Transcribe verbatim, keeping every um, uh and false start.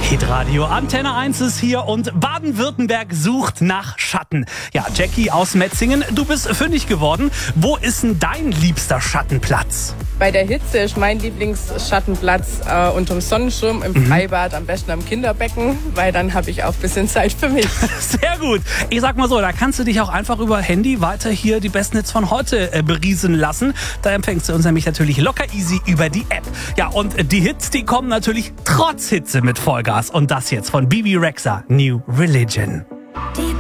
Hitradio Antenne eins ist hier und Baden-Württemberg sucht nach Schatten. Ja, Jackie aus Metzingen, du bist fündig geworden. Wo ist denn dein liebster Schattenplatz? Bei der Hitze ist mein Lieblingsschattenplatz äh, unterm Sonnenschirm im Mhm. Freibad, am besten am Kinderbecken, weil dann habe ich auch ein bisschen Zeit für mich. Sehr gut. Ich sag mal so, da kannst du dich auch einfach über Handy weiter hier die besten Hits von heute äh, beriesen lassen. Da empfängst du uns nämlich natürlich locker easy über die App. Ja, und die Hits, die kommen natürlich trotz Hitze mit Vollgas. Und das jetzt von Bibi Rexha, New Religion.